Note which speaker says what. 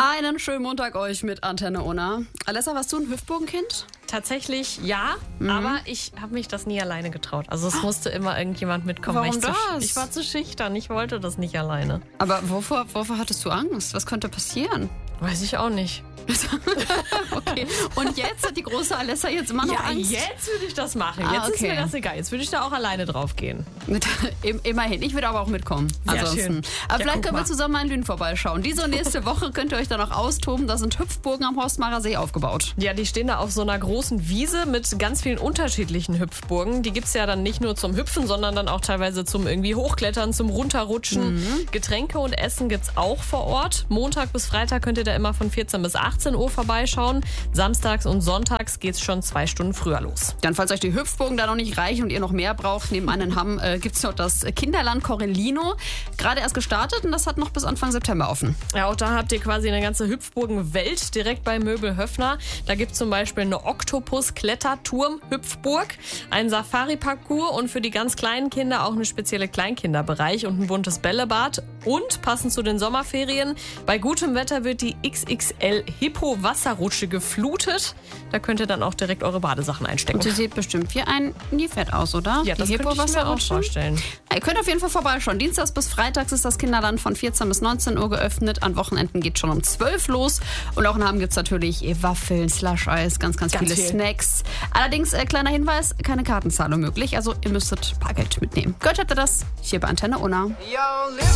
Speaker 1: Einen schönen Montag euch mit Antenne Unna. Alessa, warst du ein Hüftbogenkind?
Speaker 2: Tatsächlich ja, aber ich habe mich das nie alleine getraut. Also es musste immer irgendjemand mitkommen.
Speaker 1: Warum das?
Speaker 2: Ich war zu schüchtern, ich wollte das nicht alleine.
Speaker 1: Aber wovor hattest du Angst? Was könnte passieren?
Speaker 2: Weiß ich auch nicht.
Speaker 1: Okay. Und jetzt hat die große Alessa jetzt immer noch Angst?
Speaker 2: Jetzt würde ich das machen. Jetzt ist mir das egal. Jetzt würde ich da auch alleine drauf gehen.
Speaker 1: Immerhin. Ich würde aber auch mitkommen.
Speaker 2: Sehr schön.
Speaker 1: Aber vielleicht können wir zusammen mal in Lünen vorbeischauen. Diese und nächste Woche könnt ihr euch da noch austoben. Da sind Hüpfburgen am Horstmacher See aufgebaut.
Speaker 2: Ja, die stehen da auf so einer großen Wiese mit ganz vielen unterschiedlichen Hüpfburgen. Die gibt es ja dann nicht nur zum Hüpfen, sondern dann auch teilweise zum irgendwie Hochklettern, zum Runterrutschen. Getränke und Essen gibt es auch vor Ort. Montag bis Freitag könnt ihr da immer von 14 bis 18 Uhr vorbeischauen. Samstags und sonntags geht es schon 2 Stunden früher los.
Speaker 1: Dann, falls euch die Hüpfburgen da noch nicht reichen und ihr noch mehr braucht, nebenan in Hamm gibt es noch das Kinderland Corellino. Gerade erst gestartet und das hat noch bis Anfang September offen.
Speaker 2: Ja, auch da habt ihr quasi eine ganze Hüpfburgenwelt direkt bei Möbel Höffner. Da gibt es zum Beispiel eine Oktopus-Kletterturm-Hüpfburg, einen Safari-Parcours und für die ganz kleinen Kinder auch eine spezielle Kleinkinderbereich und ein buntes Bällebad. Und passend zu den Sommerferien, bei gutem Wetter wird die XXL Hippo-Wasserrutsche geflutet. Da könnt ihr dann auch direkt eure Badesachen einstecken.
Speaker 1: Und sie sieht bestimmt wie ein Nilpferd aus, oder?
Speaker 2: Ja, das könnte ich mir auch vorstellen.
Speaker 1: Ihr könnt auf jeden Fall vorbeischauen. Dienstags bis Freitags ist das Kinderland von 14 bis 19 Uhr geöffnet. An Wochenenden geht schon um 12 los. Und auch in Hamm gibt es natürlich Waffeln, Slush-Eis, ganz viele
Speaker 2: viel
Speaker 1: Snacks. Allerdings, kleiner Hinweis, keine Kartenzahlung möglich. Also ihr müsstet Bargeld mitnehmen. Gehört habt ihr das hier bei Antenne Unna.